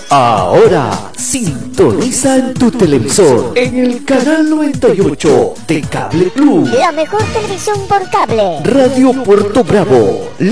Ahora sintoniza en tu televisor en el canal 98 de Cable Club. La mejor televisión por cable. Radio Puerto Bravo.